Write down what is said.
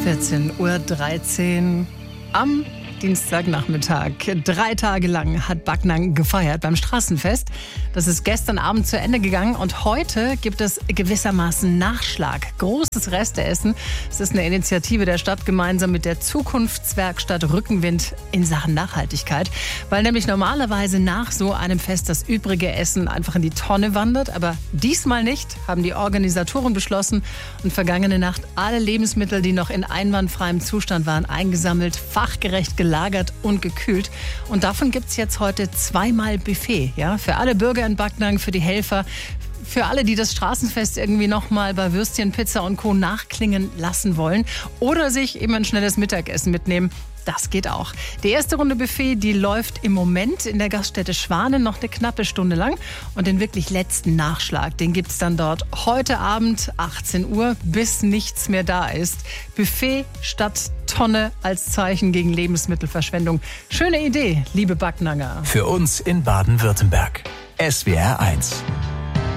14:13 Uhr am Dienstagnachmittag. 3 Tage lang hat Backnang gefeiert beim Straßenfest. Das ist gestern Abend zu Ende gegangen und heute gibt es gewissermaßen Nachschlag. Großes Resteessen. Es ist eine Initiative der Stadt gemeinsam mit der Zukunftswerkstatt Rückenwind in Sachen Nachhaltigkeit. Weil nämlich normalerweise nach so einem Fest das übrige Essen einfach in die Tonne wandert. Aber diesmal nicht, haben die Organisatoren beschlossen und vergangene Nacht alle Lebensmittel, die noch in einwandfreiem Zustand waren, eingesammelt, fachgerecht gelagert und gekühlt. Und davon gibt es jetzt heute 2-mal Buffet. Ja? Für alle Bürger in Backnang, für die Helfer, für alle, die das Straßenfest irgendwie nochmal bei Würstchen, Pizza und Co. nachklingen lassen wollen oder sich eben ein schnelles Mittagessen mitnehmen. Das geht auch. Die erste Runde Buffet, die läuft im Moment in der Gaststätte Schwanen noch eine knappe Stunde lang. Und den wirklich letzten Nachschlag, den gibt es dann dort heute Abend 18 Uhr, bis nichts mehr da ist. Buffet statt Tonne als Zeichen gegen Lebensmittelverschwendung. Schöne Idee, liebe Backnanger. Für uns in Baden-Württemberg. SWR 1.